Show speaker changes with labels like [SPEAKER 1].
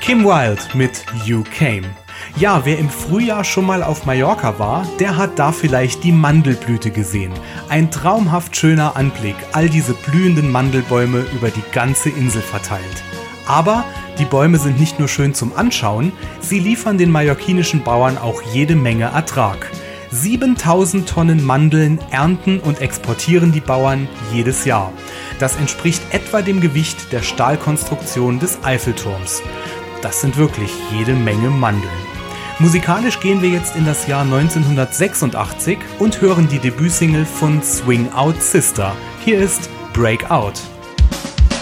[SPEAKER 1] Kim Wilde mit You Came. Ja, wer im Frühjahr schon mal auf Mallorca war, der hat da vielleicht die Mandelblüte gesehen. Ein traumhaft schöner Anblick, all diese blühenden Mandelbäume über die ganze Insel verteilt. Aber die Bäume sind nicht nur schön zum Anschauen, sie liefern den mallorquinischen Bauern auch jede Menge Ertrag. 7000 Tonnen Mandeln ernten und exportieren die Bauern jedes Jahr. Das entspricht etwa dem Gewicht der Stahlkonstruktion des Eiffelturms. Das sind wirklich jede Menge Mandeln. Musikalisch gehen wir jetzt in das Jahr 1986 und hören die Debütsingle von Swing Out Sister. Hier ist Break Out.